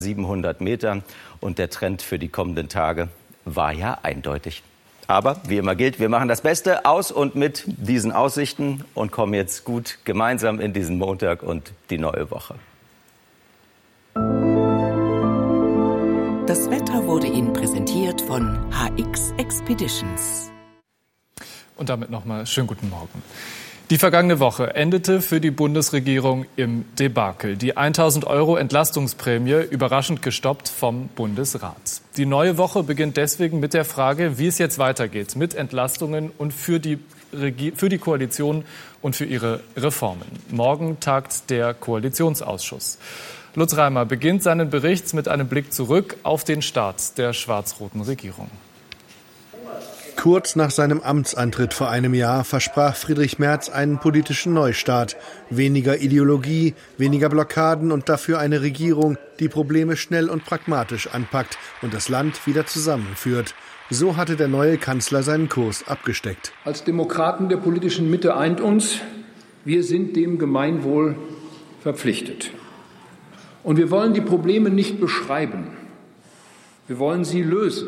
700 Meter. Und der Trend für die kommenden Tage war ja eindeutig. Aber wie immer gilt, wir machen das Beste aus und mit diesen Aussichten und kommen jetzt gut gemeinsam in diesen Montag und die neue Woche. Das Wetter wurde Ihnen präsentiert von HX Expeditions. Und damit nochmal schönen guten Morgen. Die vergangene Woche endete für die Bundesregierung im Debakel. Die 1.000 € Entlastungsprämie überraschend gestoppt vom Bundesrat. Die neue Woche beginnt deswegen mit der Frage, wie es jetzt weitergeht mit Entlastungen und für die Koalition und für ihre Reformen. Morgen tagt der Koalitionsausschuss. Lutz Reimer beginnt seinen Bericht mit einem Blick zurück auf den Start der schwarz-roten Regierung. Kurz nach seinem Amtsantritt vor einem Jahr versprach Friedrich Merz einen politischen Neustart. Weniger Ideologie, weniger Blockaden und dafür eine Regierung, die Probleme schnell und pragmatisch anpackt und das Land wieder zusammenführt. So hatte der neue Kanzler seinen Kurs abgesteckt. Als Demokraten der politischen Mitte eint uns, wir sind dem Gemeinwohl verpflichtet. Und wir wollen die Probleme nicht beschreiben. Wir wollen sie lösen.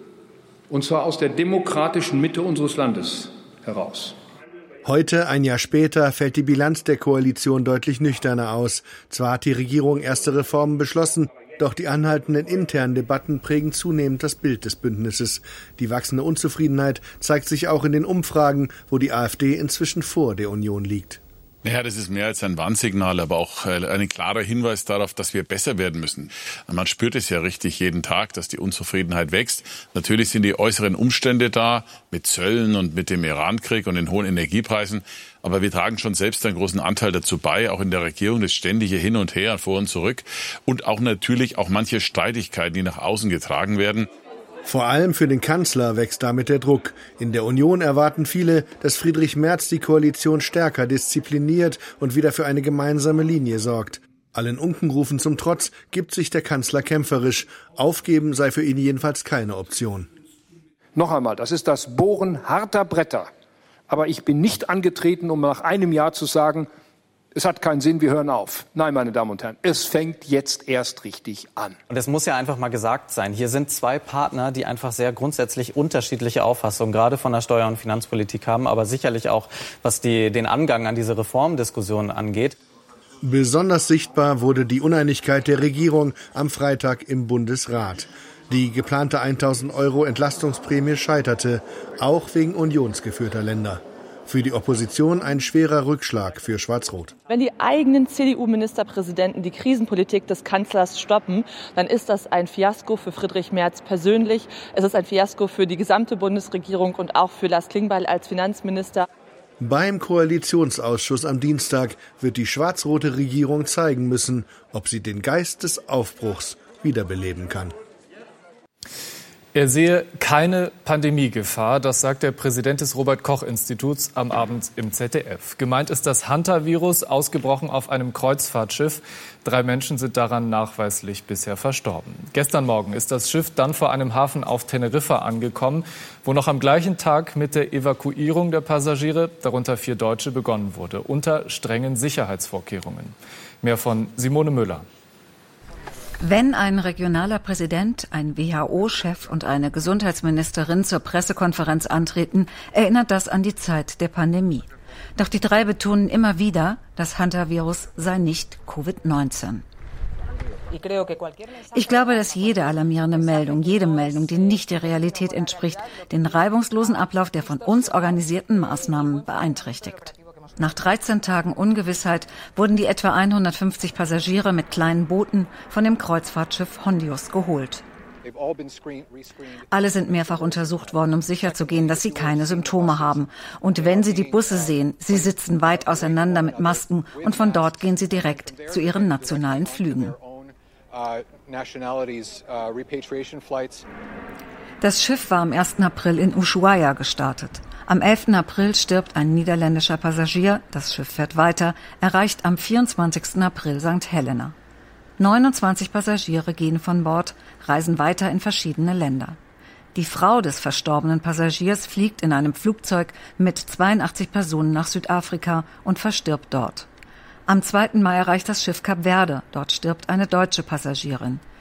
Und zwar aus der demokratischen Mitte unseres Landes heraus. Heute, ein Jahr später, fällt die Bilanz der Koalition deutlich nüchterner aus. Zwar hat die Regierung erste Reformen beschlossen, doch die anhaltenden internen Debatten prägen zunehmend das Bild des Bündnisses. Die wachsende Unzufriedenheit zeigt sich auch in den Umfragen, wo die AfD inzwischen vor der Union liegt. Ja, das ist mehr als ein Warnsignal, aber auch ein klarer Hinweis darauf, dass wir besser werden müssen. Man spürt es ja richtig jeden Tag, dass die Unzufriedenheit wächst. Natürlich sind die äußeren Umstände da, mit Zöllen und mit dem Irankrieg und den hohen Energiepreisen. Aber wir tragen schon selbst einen großen Anteil dazu bei, auch in der Regierung, das ständige Hin und Her, vor und zurück. Und auch natürlich auch manche Streitigkeiten, die nach außen getragen werden. Vor allem für den Kanzler wächst damit der Druck. In der Union erwarten viele, dass Friedrich Merz die Koalition stärker diszipliniert und wieder für eine gemeinsame Linie sorgt. Allen Unkenrufen zum Trotz gibt sich der Kanzler kämpferisch. Aufgeben sei für ihn jedenfalls keine Option. Noch einmal, das ist das Bohren harter Bretter. Aber ich bin nicht angetreten, um nach einem Jahr zu sagen, es hat keinen Sinn, wir hören auf. Nein, meine Damen und Herren, es fängt jetzt erst richtig an. Und es muss ja einfach mal gesagt sein, hier sind zwei Partner, die einfach sehr grundsätzlich unterschiedliche Auffassungen, gerade von der Steuer- und Finanzpolitik haben, aber sicherlich auch, was den Angang an diese Reformdiskussion angeht. Besonders sichtbar wurde die Uneinigkeit der Regierung am Freitag im Bundesrat. Die geplante 1.000 € Entlastungsprämie scheiterte, auch wegen unionsgeführter Länder. Für die Opposition ein schwerer Rückschlag für Schwarz-Rot. Wenn die eigenen CDU-Ministerpräsidenten die Krisenpolitik des Kanzlers stoppen, dann ist das ein Fiasko für Friedrich Merz persönlich. Es ist ein Fiasko für die gesamte Bundesregierung und auch für Lars Klingbeil als Finanzminister. Beim Koalitionsausschuss am Dienstag wird die schwarz-rote Regierung zeigen müssen, ob sie den Geist des Aufbruchs wiederbeleben kann. Er sehe keine Pandemiegefahr, das sagt der Präsident des Robert-Koch-Instituts am Abend im ZDF. Gemeint ist das Hantavirus, ausgebrochen auf einem Kreuzfahrtschiff. 3 Menschen sind daran nachweislich bisher verstorben. Gestern Morgen ist das Schiff dann vor einem Hafen auf Teneriffa angekommen, wo noch am gleichen Tag mit der Evakuierung der Passagiere, darunter 4 Deutsche, begonnen wurde, unter strengen Sicherheitsvorkehrungen. Mehr von Simone Müller. Wenn ein regionaler Präsident, ein WHO-Chef und eine Gesundheitsministerin zur Pressekonferenz antreten, erinnert das an die Zeit der Pandemie. Doch die 3 betonen immer wieder, das Hantavirus sei nicht Covid-19. Ich glaube, dass jede alarmierende Meldung, jede Meldung, die nicht der Realität entspricht, den reibungslosen Ablauf der von uns organisierten Maßnahmen beeinträchtigt. Nach 13 Tagen Ungewissheit wurden die etwa 150 Passagiere mit kleinen Booten von dem Kreuzfahrtschiff Hondius geholt. Alle sind mehrfach untersucht worden, um sicherzugehen, dass sie keine Symptome haben. Und wenn sie die Busse sehen, sie sitzen weit auseinander mit Masken und von dort gehen sie direkt zu ihren nationalen Flügen. Das Schiff war am 1. April in Ushuaia gestartet. Am 11. April stirbt ein niederländischer Passagier, das Schiff fährt weiter, erreicht am 24. April St. Helena. 29 Passagiere gehen von Bord, reisen weiter in verschiedene Länder. Die Frau des verstorbenen Passagiers fliegt in einem Flugzeug mit 82 Personen nach Südafrika und verstirbt dort. Am 2. Mai erreicht das Schiff Kap Verde, dort stirbt eine deutsche Passagierin.